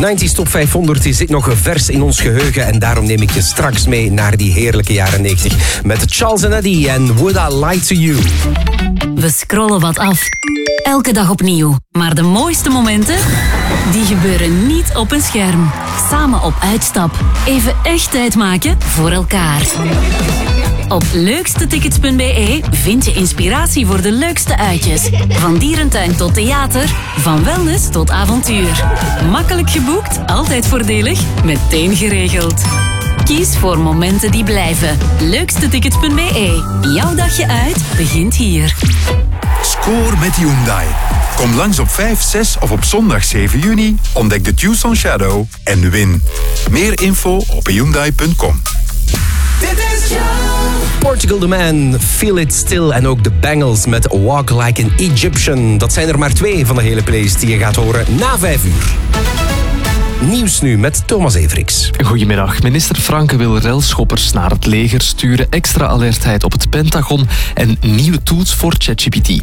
90's Top 500 die zit nog vers in ons geheugen en daarom neem ik je straks mee naar die heerlijke jaren 90 met Charles & Eddie en Would I Lie to You. We scrollen wat af. Elke dag opnieuw. Maar de mooiste momenten, die gebeuren niet op een scherm. Samen op uitstap. Even echt tijd maken voor elkaar. Op leukstetickets.be vind je inspiratie voor de leukste uitjes. Van dierentuin tot theater, van wellness tot avontuur. Makkelijk geboekt, altijd voordelig, meteen geregeld. Kies voor momenten die blijven. Leukstetickets.be. Jouw dagje uit begint hier. Score met Hyundai. Kom langs op 5, 6 of op zondag 7 juni. Ontdek de Tucson Shadow en win. Meer info op Hyundai.com. Portugal The Man, Feel It Still en ook de Bangles met Walk Like an Egyptian. Dat zijn er maar 2 van de hele playlist die je gaat horen na 5 uur. Nieuws nu met Thomas Everiks. Goedemiddag. Minister Franke wil relschoppers naar het leger sturen, extra alertheid op het Pentagon en nieuwe tools voor ChatGPT.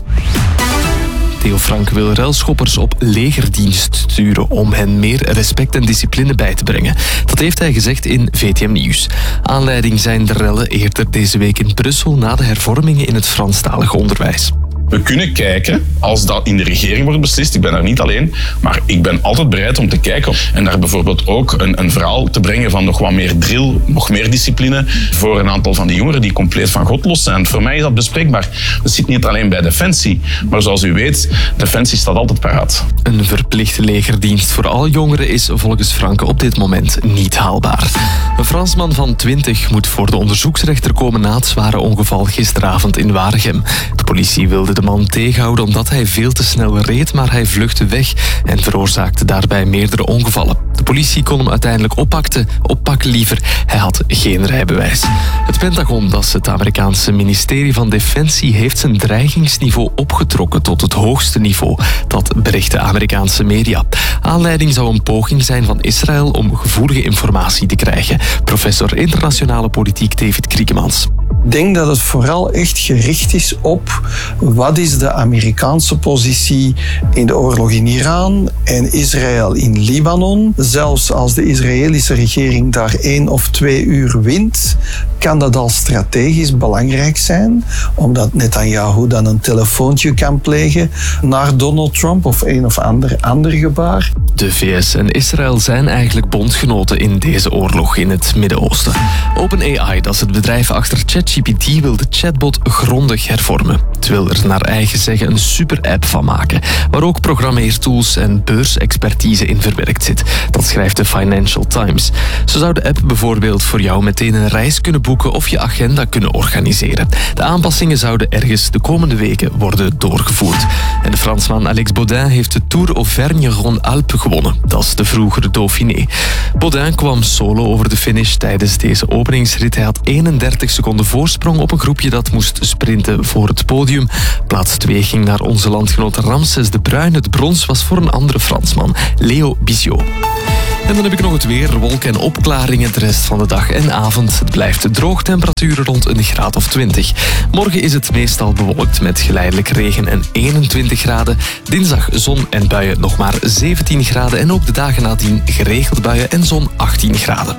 Theo Franke wil relschoppers op legerdienst sturen om hen meer respect en discipline bij te brengen. Dat heeft hij gezegd in VTM Nieuws. Aanleiding zijn de rellen eerder deze week in Brussel na de hervormingen in het Franstalige onderwijs. We kunnen kijken als dat in de regering wordt beslist. Ik ben daar niet alleen, maar ik ben altijd bereid om te kijken en daar bijvoorbeeld ook een verhaal te brengen van nog wat meer drill, nog meer discipline voor een aantal van die jongeren die compleet van God los zijn. Voor mij is dat bespreekbaar. Dat zit niet alleen bij Defensie, maar zoals u weet, Defensie staat altijd paraat. Een verplichte legerdienst voor alle jongeren is volgens Franke op dit moment niet haalbaar. Een Fransman van 20 moet voor de onderzoeksrechter komen na het zware ongeval gisteravond in Waregem. De politie wilde de man tegenhouden omdat hij veel te snel reed, maar hij vluchtte weg en veroorzaakte daarbij meerdere ongevallen. De politie kon hem uiteindelijk oppakken liever. Hij had geen rijbewijs. Het Pentagon, dat is het Amerikaanse ministerie van Defensie, heeft zijn dreigingsniveau opgetrokken tot het hoogste niveau. Dat berichten Amerikaanse media. Aanleiding zou een poging zijn van Israël om gevoelige informatie te krijgen. Professor internationale politiek David Kriekemans. Ik denk dat het vooral echt gericht is op wat is de Amerikaanse positie in de oorlog in Iran en Israël in Libanon. Zelfs als de Israëlische regering daar 1 of 2 uur wint, kan dat al strategisch belangrijk zijn, omdat Netanyahu dan een telefoontje kan plegen naar Donald Trump of een of ander gebaar. De VS en Israël zijn eigenlijk bondgenoten in deze oorlog in het Midden-Oosten. OpenAI, dat is het bedrijf achter ChatGPT, wil de chatbot grondig hervormen. Het wil er naar eigen zeggen een super-app van maken, waar ook programmeertools en beursexpertise in verwerkt zit. Dat schrijft de Financial Times. Zo zou de app bijvoorbeeld voor jou meteen een reis kunnen boeken of je agenda kunnen organiseren. De aanpassingen zouden ergens de komende weken worden doorgevoerd. En de Fransman Alex Baudin heeft de Tour Auvergne-Rhône-Alpes gewonnen. Dat is de vroegere Dauphiné. Baudin kwam solo over de finish tijdens deze openingsrit. Hij had 31 seconden voorsprong op een groepje dat moest sprinten voor het podium. Plaats 2 ging naar onze landgenoot Ramses de Bruin. Het brons was voor een andere Fransman, Leo Bissiot. En dan heb ik nog het weer, wolken en opklaringen de rest van de dag en avond. Het blijft droog, temperaturen rond een graad of 20. Morgen is het meestal bewolkt met geleidelijk regen en 21 graden. Dinsdag zon en buien nog maar 17 graden. En ook de dagen nadien geregeld buien en zon 18 graden.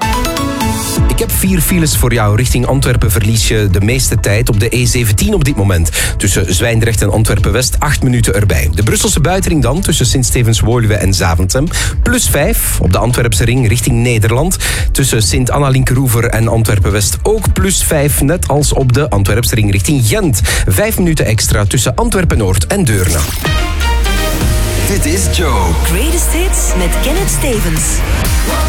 Ik heb 4 files voor jou. Richting Antwerpen verlies je de meeste tijd op de E17 op dit moment. Tussen Zwijndrecht en Antwerpen-West 8 minuten erbij. De Brusselse buitenring dan tussen Sint-Stevens-Woluwe en Zaventem. Plus 5 op de Antwerpse ring richting Nederland. Tussen Sint-Anna-Linkeroever en Antwerpen-West ook plus 5. Net als op de Antwerpse ring richting Gent. 5 minuten extra tussen Antwerpen-Noord en Deurne. Dit is Joe. Greatest Hits met Kenneth Stevens.